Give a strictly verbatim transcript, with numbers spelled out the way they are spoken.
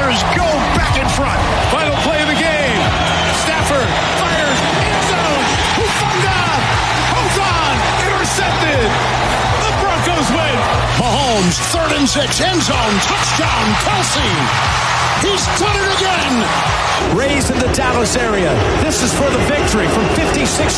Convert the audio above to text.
Raiders go back in front. Final play of the game. Stafford fires, end zone. Hufanga holds on, intercepted. The Broncos win. Mahomes, third and six, end zone, touchdown, Kelsey. He's done it again. Raised in the Dallas area. This is for the victory from fifty-six